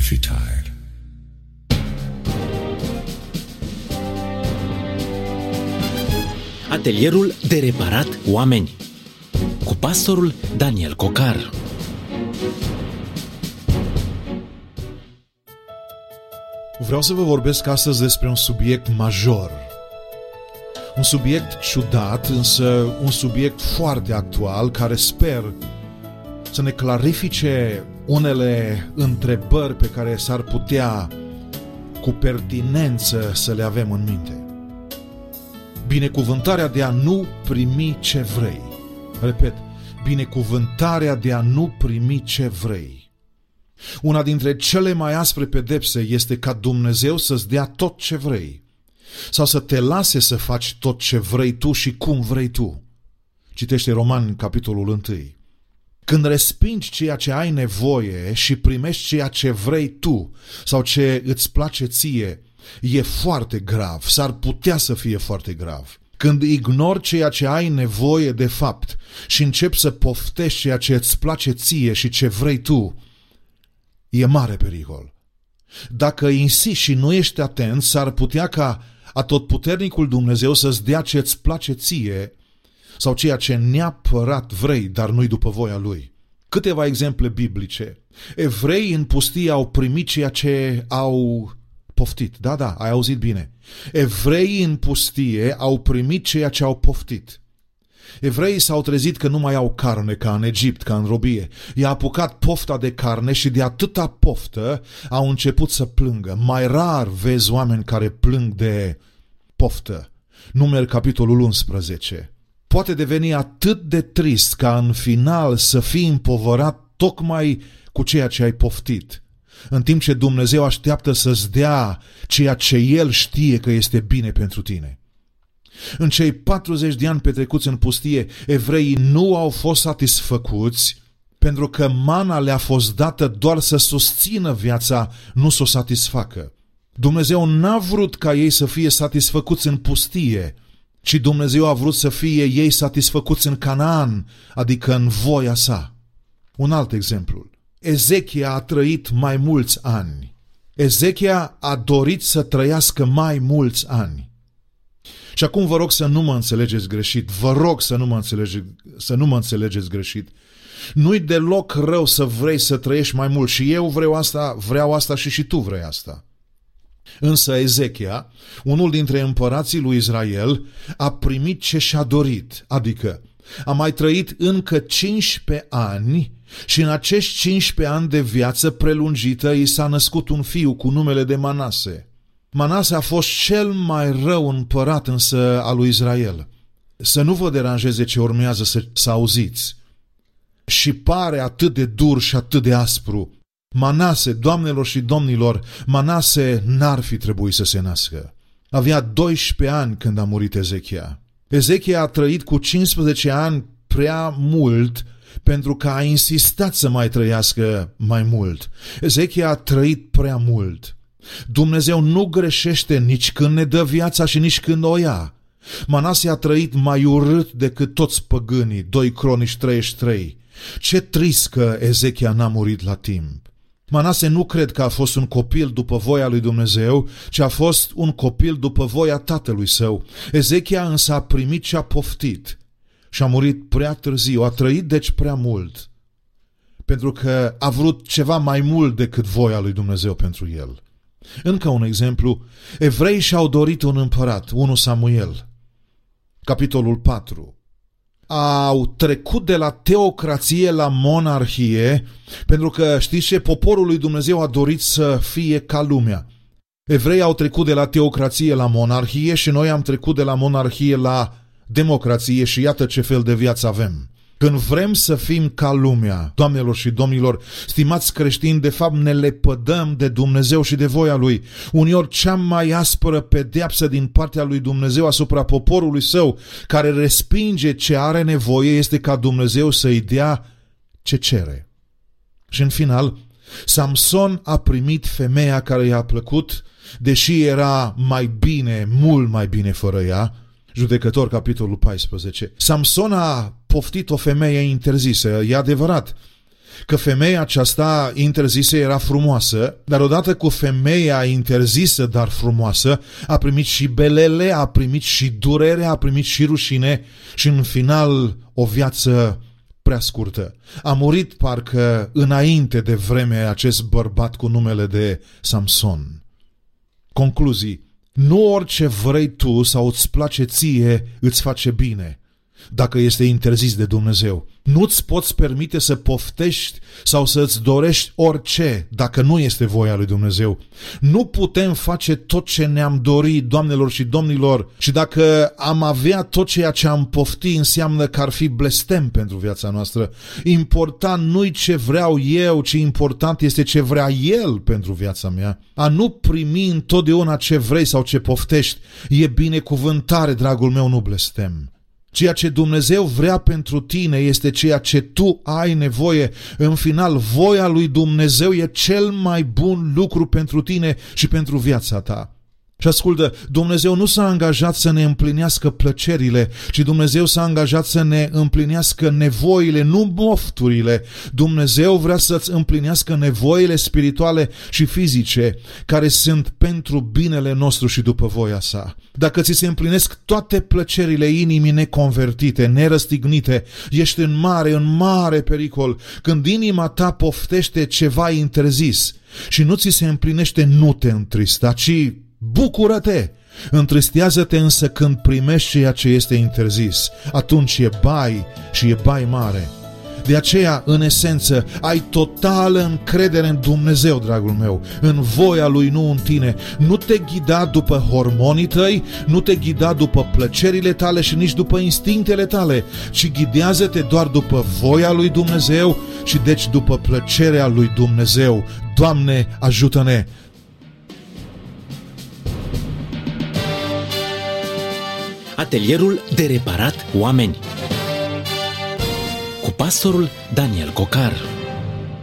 if you're tired. Atelierul de reparat oameni cu pastorul Daniel Cocar. Vreau să vă vorbesc astăzi despre un subiect major. Un subiect ciudat, însă un subiect foarte actual, care sper să ne clarifice unele întrebări pe care s-ar putea cu pertinență să le avem în minte. Binecuvântarea de a nu primi ce vrei. Repet, binecuvântarea de a nu primi ce vrei. Una dintre cele mai aspre pedepse este ca Dumnezeu să-ți dea tot ce vrei sau să te lase să faci tot ce vrei tu și cum vrei tu. Citește Romani, capitolul 1. Când respingi ceea ce ai nevoie și primești ceea ce vrei tu sau ce îți place ție, e foarte grav, s-ar putea să fie foarte grav. Când ignori ceea ce ai nevoie de fapt și începi să poftești ceea ce îți place ție și ce vrei tu, e mare pericol. Dacă insisti și nu ești atent, s-ar putea ca atotputernicul Dumnezeu să-ți dea ce îți place ție sau ceea ce neapărat vrei, dar nu-i după voia Lui. Câteva exemple biblice. Evreii în pustie au primit ceea ce au poftit. Da, ai auzit bine. Evreii în pustie au primit ceea ce au poftit. Evreii s-au trezit că nu mai au carne ca în Egipt, ca în robie. I-a apucat pofta de carne și de atâta poftă au început să plângă. Mai rar vezi oameni care plâng de poftă. Numeri, capitolul 11. Poate deveni atât de trist ca în final să fii împovărat tocmai cu ceea ce ai poftit, în timp ce Dumnezeu așteaptă să-ți dea ceea ce El știe că este bine pentru tine. În cei 40 de ani petrecuți în pustie, evreii nu au fost satisfăcuți pentru că mana le-a fost dată doar să susțină viața, nu să o satisfacă. Dumnezeu n-a vrut ca ei să fie satisfăcuți în pustie, ci Dumnezeu a vrut să fie ei satisfăcuți în Canaan, adică în voia sa. Un alt exemplu. Ezechia a trăit mai mulți ani. Ezechia a dorit să trăiască mai mulți ani. Și acum vă rog să nu mă înțelegeți greșit. Vă rog să nu mă înțelegeți greșit. Nu-i deloc rău să vrei să trăiești mai mult. Și eu vreau asta și tu vrei asta. Însă Ezechia, unul dintre împărații lui Israel, a primit ce și-a dorit, adică a mai trăit încă 15 ani și în acești 15 ani de viață prelungită i s-a născut un fiu cu numele de Manase. Manase a fost cel mai rău împărat însă al lui Israel. Să nu vă deranjeze ce urmează să auziți. Și pare atât de dur și atât de aspru. Manase, doamnelor și domnilor, Manase n-ar fi trebuit să se nască. Avea 12 ani când a murit Ezechia. Ezechia a trăit cu 15 ani prea mult pentru că a insistat să mai trăiască mai mult. Ezechia a trăit prea mult. Dumnezeu nu greșește nici când ne dă viața și nici când o ia. Manase a trăit mai urât decât toți păgânii, 2 Cronici 33. Ce trist că Ezechia n-a murit la timp. Manase nu cred că a fost un copil după voia lui Dumnezeu, ci a fost un copil după voia tatălui său. Ezechia însă a primit ce a poftit și a murit prea târziu, a trăit deci prea mult, pentru că a vrut ceva mai mult decât voia lui Dumnezeu pentru el. Încă un exemplu, evreii și-au dorit un împărat, 1 Samuel, capitolul 4. Au trecut de la teocrație la monarhie, pentru că, știți ce, poporul lui Dumnezeu a dorit să fie ca lumea. Evreii au trecut de la teocrație la monarhie și noi am trecut de la monarhie la democrație și iată ce fel de viață avem. Când vrem să fim ca lumea, doamnelor și domnilor, stimați creștini, de fapt ne lepădăm de Dumnezeu și de voia Lui. Uneori cea mai aspră pedeapsă din partea lui Dumnezeu asupra poporului său, care respinge ce are nevoie, este ca Dumnezeu să-i dea ce cere. Și în final, Samson a primit femeia care i-a plăcut, deși era mai bine, mult mai bine fără ea. Judecători, capitolul 14. Samson a poftit o femeie interzisă, e adevărat. că femeia aceasta interzisă era frumoasă, dar odată cu femeia interzisă, dar frumoasă, a primit și belele, a primit și durere, a primit și rușine și în final o viață prea scurtă. A murit parcă înainte de vreme acest bărbat cu numele de Samson. Concluzii. Nu orice vrei tu sau îți place ție îți face bine, dacă este interzis de Dumnezeu. Nu-ți poți permite să poftești sau să îți dorești orice dacă nu este voia lui Dumnezeu. Nu putem face tot ce ne-am dorit, doamnelor și domnilor, și dacă am avea tot ceea ce am pofti, înseamnă că ar fi blestem pentru viața noastră. Important nu-i ce vreau eu, ci important este ce vrea El pentru viața mea. A nu primi întotdeauna ce vrei sau ce poftești e binecuvântare, dragul meu, nu blestem. Ceea ce Dumnezeu vrea pentru tine este ceea ce tu ai nevoie. În final, voia lui Dumnezeu e cel mai bun lucru pentru tine și pentru viața ta. Și ascultă, Dumnezeu nu s-a angajat să ne împlinească plăcerile, ci Dumnezeu s-a angajat să ne împlinească nevoile, nu mofturile. Dumnezeu vrea să-ți împlinească nevoile spirituale și fizice, care sunt pentru binele nostru și după voia sa. Dacă ți se împlinesc toate plăcerile inimii neconvertite, nerăstignite, ești în mare pericol. Când inima ta poftește ceva interzis și nu ți se împlinește, nu te întrista, ci bucură-te! Întristează-te însă când primești ceea ce este interzis. Atunci e bai și e bai mare. De aceea, în esență, ai totală încredere în Dumnezeu, dragul meu, în voia Lui, nu în tine. Nu te ghida după hormonii tăi, nu te ghida după plăcerile tale și nici după instinctele tale, ci ghidează-te doar după voia Lui Dumnezeu și deci după plăcerea Lui Dumnezeu. Doamne, ajută-ne! Atelierul de reparat oameni cu pastorul Daniel Cocar.